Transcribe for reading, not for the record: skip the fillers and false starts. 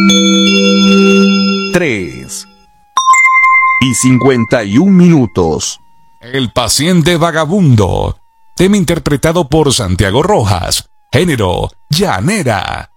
3:51. El paciente vagabundo. Tema interpretado por Santiago Rojas. Género: llanera.